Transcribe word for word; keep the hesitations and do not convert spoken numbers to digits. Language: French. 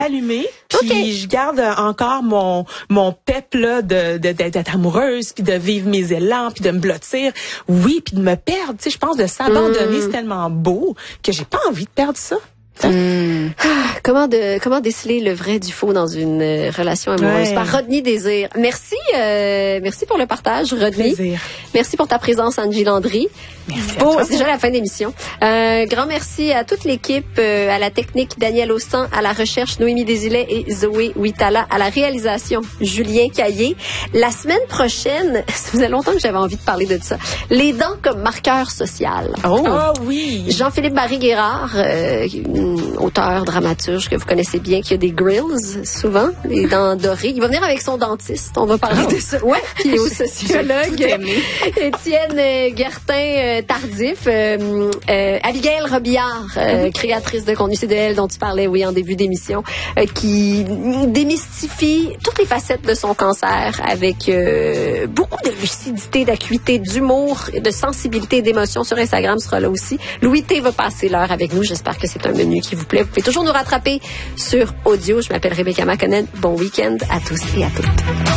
allumé, puis okay. je garde encore mon mon pep là de de d'être amoureuse, puis de vivre mes élans, puis de me blottir. Oui, puis de me perdre, tu sais, je pense de s'abandonner, mmh. c'est tellement beau que j'ai pas envie de perdre ça. Mmh. Ah, comment de comment déceler le vrai du faux dans une euh, relation amoureuse ouais. par Rodney Désir. Merci euh, merci pour le partage Rodney. Plaisir. Merci pour ta présence Angie Landry. Merci. Bon, c'est déjà la fin d'émission. Euh, grand merci à toute l'équipe, euh, à la technique Daniel Austin, à la recherche Noémie Desilets et Zoé Huitala, à la réalisation Julien Caillé. La semaine prochaine, ça faisait longtemps que j'avais envie de parler de ça. Les dents comme marqueur social. Oh, oh oui. Jean-Philippe Barry-Guérard, euh, auteur, dramaturge que vous connaissez bien, qui a des grills souvent, les dents dorées. Il va venir avec son dentiste. On va parler oh. de ça. Ouais. Puis au sociologue Étienne euh, Guertin euh, Tardif, euh, euh, Abigail Robillard, euh, mm-hmm. créatrice de Contenu C D L dont tu parlais, oui, en début d'émission, euh, qui démystifie toutes les facettes de son cancer avec euh, beaucoup de lucidité, d'acuité, d'humour, de sensibilité, d'émotion. Sur Instagram sera là aussi. Louis T va passer l'heure avec nous. J'espère que c'est un menu qui vous plaît. Vous pouvez toujours nous rattraper sur audio. Je m'appelle Rebecca Maconnen. Bon week-end à tous et à toutes.